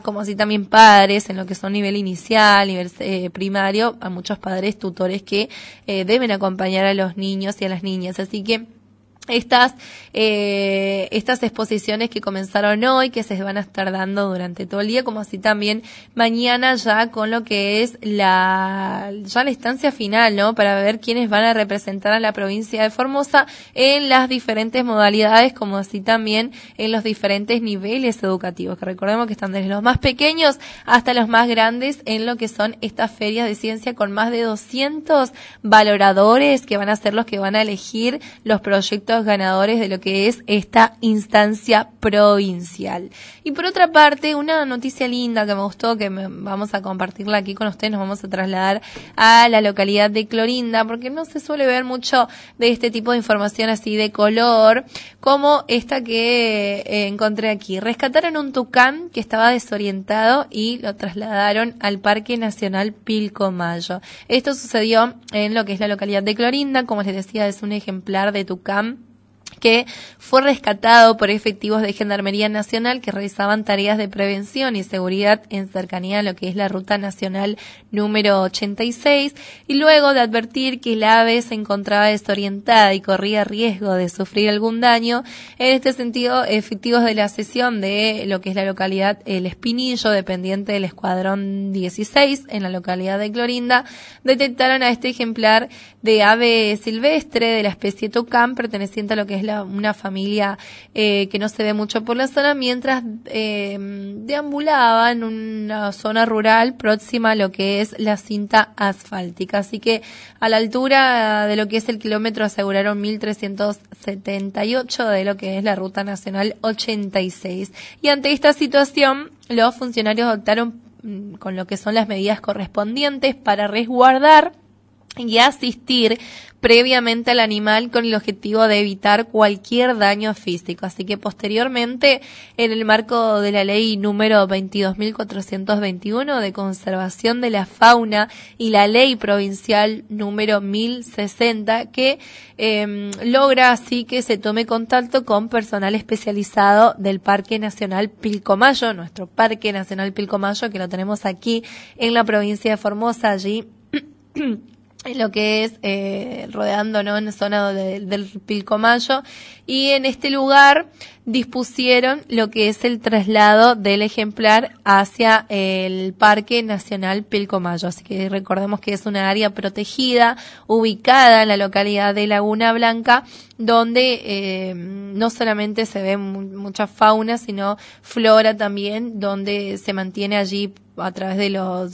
como así también padres en lo que son nivel inicial, nivel primario, a muchos padres tutores que deben acompañar a los niños y a las niñas. Así que estas exposiciones que comenzaron hoy, que se van a estar dando durante todo el día, como así también mañana ya con lo que es la instancia final, ¿no? Para ver quiénes van a representar a la provincia de Formosa en las diferentes modalidades, como así también en los diferentes niveles educativos, que recordemos que están desde los más pequeños hasta los más grandes en lo que son estas ferias de ciencia con más de 200 valoradores que van a ser los que van a elegir los proyectos ganadores de lo que es esta instancia provincial. Y por otra parte, una noticia linda que me gustó, que vamos a compartirla aquí con ustedes, nos vamos a trasladar a la localidad de Clorinda, porque no se suele ver mucho de este tipo de información así de color, como esta que encontré aquí. Rescataron un tucán que estaba desorientado y lo trasladaron al Parque Nacional Pilcomayo. Esto sucedió en lo que es la localidad de Clorinda, como les decía, es un ejemplar de tucán que fue rescatado por efectivos de Gendarmería Nacional que realizaban tareas de prevención y seguridad en cercanía a lo que es la Ruta Nacional número 86, y luego de advertir que el ave se encontraba desorientada y corría riesgo de sufrir algún daño. En este sentido, efectivos de la sección de lo que es la localidad El Espinillo, dependiente del Escuadrón 16 en la localidad de Clorinda, detectaron a este ejemplar de ave silvestre de la especie tucán, perteneciente a lo que es una familia que no se ve mucho por la zona, mientras deambulaba en una zona rural próxima a lo que es la cinta asfáltica. Así que a la altura de lo que es el kilómetro aseguraron 1378 de lo que es la Ruta Nacional 86. Y ante esta situación, los funcionarios optaron con lo que son las medidas correspondientes para resguardar y asistir previamente al animal con el objetivo de evitar cualquier daño físico. Así que posteriormente, en el marco de la ley número 22.421 de conservación de la fauna y la ley provincial número 1060, que logra así que se tome contacto con personal especializado del Parque Nacional Pilcomayo, nuestro Parque Nacional Pilcomayo, que lo tenemos aquí en la provincia de Formosa, allí en lo que es rodeando, ¿no?, en la zona del Pilcomayo, y en este lugar dispusieron lo que es el traslado del ejemplar hacia el Parque Nacional Pilcomayo. Así que recordemos que es una área protegida ubicada en la localidad de Laguna Blanca, donde no solamente se ve mucha fauna, sino flora también, donde se mantiene allí a través de los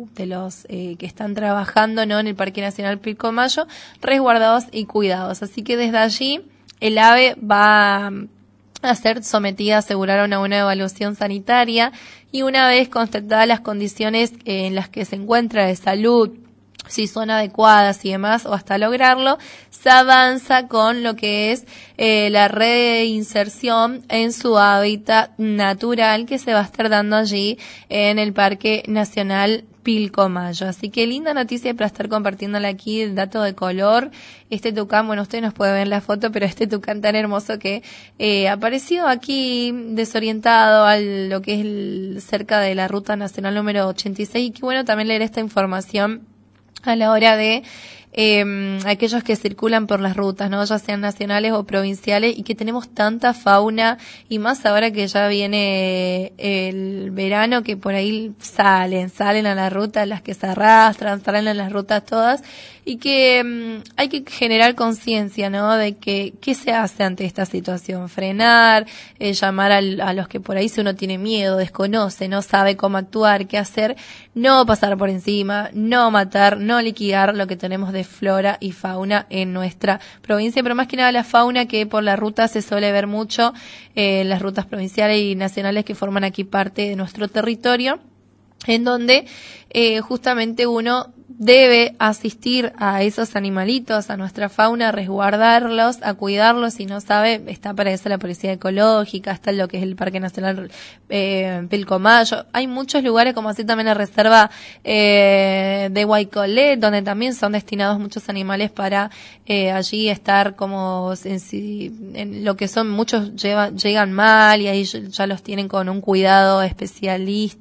que están trabajando, ¿no?, en el Parque Nacional Pilcomayo, resguardados y cuidados. Así que desde allí el ave va a ser sometida, aseguraron, a una evaluación sanitaria, y una vez constatadas las condiciones en las que se encuentra de salud, si son adecuadas y demás, o hasta lograrlo, se avanza con lo que es la reinserción en su hábitat natural, que se va a estar dando allí en el Parque Nacional Pilcomayo. Así que linda noticia para estar compartiéndola aquí, el dato de color. Este tucán, bueno, ustedes nos pueden ver la foto, pero este tucán tan hermoso que apareció aquí desorientado a lo que es cerca de la Ruta Nacional número 86, y que bueno también leer esta información a la hora de aquellos que circulan por las rutas, ¿no?, ya sean nacionales o provinciales, y que tenemos tanta fauna, y más ahora que ya viene el verano, que por ahí salen a la ruta, las que se arrastran, salen a las rutas todas, y que hay que generar conciencia, ¿no?, de que qué se hace ante esta situación, frenar, llamar a los que por ahí, si uno tiene miedo, desconoce, no sabe cómo actuar, qué hacer, no pasar por encima, no matar, no liquidar lo que tenemos de flora y fauna en nuestra provincia, pero más que nada la fauna, que por la ruta se suele ver mucho, las rutas provinciales y nacionales que forman aquí parte de nuestro territorio, en donde justamente uno debe asistir a esos animalitos, a nuestra fauna, a resguardarlos, a cuidarlos. Si no sabe, está para eso la Policía Ecológica, está lo que es el Parque Nacional Pilcomayo. Hay muchos lugares, como así también la reserva de Guaycolet, donde también son destinados muchos animales para allí estar como en lo que son, muchos llegan mal, y ahí ya los tienen con un cuidado especialista